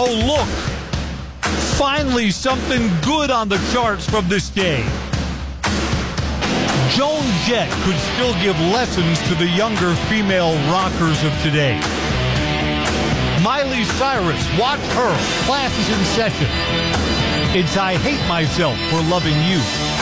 Oh, look. Finally, something good on the charts from this day. Joan Jett could still give lessons to the younger female rockers of today. Miley Cyrus, watch her. Class is in session. It's I Hate Myself for Loving You.